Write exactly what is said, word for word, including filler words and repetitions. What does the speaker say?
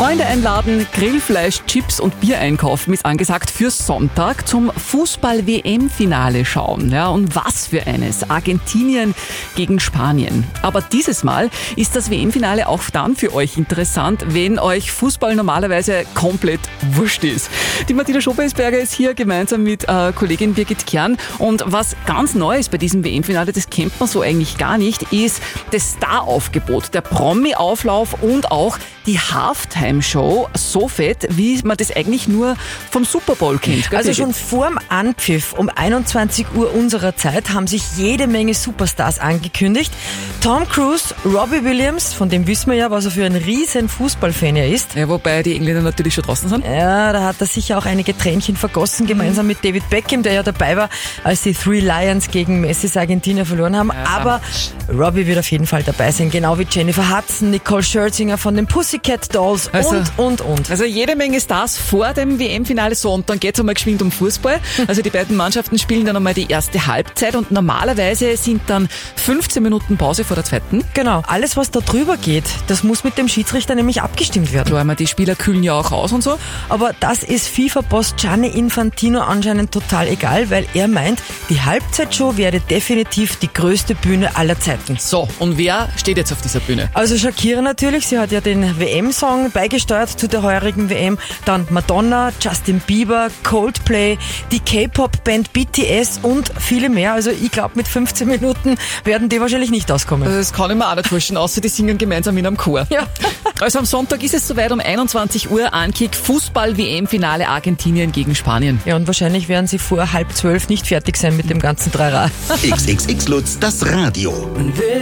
Freunde einladen, Grillfleisch, Chips und Bier einkaufen ist angesagt für Sonntag zum Fußball-W M-Finale schauen. Ja, und was für eines. Argentinien gegen Spanien. Aber dieses Mal ist das W M-Finale auch dann für euch interessant, wenn euch Fußball normalerweise komplett wurscht ist. Die Martina Schobeisberger ist hier gemeinsam mit äh, Kollegin Birgit Kern. Und was ganz neu ist bei diesem W M-Finale, das kennt man so eigentlich gar nicht, ist das Star-Aufgebot, der Promi-Auflauf und auch die Halftime-Show, so fett, wie man das eigentlich nur vom Super Bowl kennt. Gell, also Birgit? schon vorm Anpfiff um einundzwanzig Uhr unserer Zeit haben sich jede Menge Superstars angekündigt. Tom Cruise, Robbie Williams, von dem wissen wir ja, was er für ein riesen Fußballfan er ist. Ja, wobei die Engländer natürlich schon draußen sind. Ja, da hat er sicher auch einige Tränchen vergossen, gemeinsam mit David Beckham, der ja dabei war, als die Three Lions gegen Messis Argentinier verloren haben. Ja. Aber Robbie wird auf jeden Fall dabei sein, genau wie Jennifer Hudson, Nicole Scherzinger von den Pussycat Dolls Also- und, und, und. Also jede Menge Stars vor dem W M-Finale, so, und dann geht's einmal geschwind um Fußball. Also die beiden Mannschaften spielen dann einmal die erste Halbzeit und normalerweise sind dann fünfzehn Minuten Pause vor der zweiten. Genau, alles was da drüber geht, das muss mit dem Schiedsrichter nämlich abgestimmt werden. Klar, ich meine, die Spieler kühlen ja auch aus und so. Aber das ist FIFA-Boss Gianni Infantino anscheinend total egal, weil er meint, die Halbzeitshow werde definitiv die größte Bühne aller Zeiten. So, und wer steht jetzt auf dieser Bühne? Also Shakira natürlich, sie hat ja den W M-Song beigesteuert zu der heurigen W M. Dann Madonna, Justin Bieber, Coldplay, die K-Pop-Band B T S und viele mehr. Also ich glaube, mit fünfzehn Minuten werden die wahrscheinlich nicht auskommen. Das kann ich mir auch nicht vorstellen, außer die singen gemeinsam in einem Chor. Ja. Also am Sonntag ist es soweit, um einundzwanzig Uhr Ankick, Fußball-W M-Finale Argentinien gegen Spanien. Ja, und wahrscheinlich werden sie vor halb zwölf nicht fertig sein mit dem ganzen Dreirad. X X X Lutz, das Radio.